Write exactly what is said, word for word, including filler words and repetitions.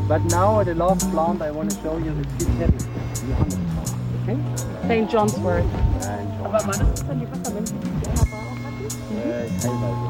But now the last plant I want to show you is Cherry, Johannes. Okay? Saint John's Wort. Nein, Aber war das dann die Wassermäntel, die die Anna auch hatten? Äh, teilweise.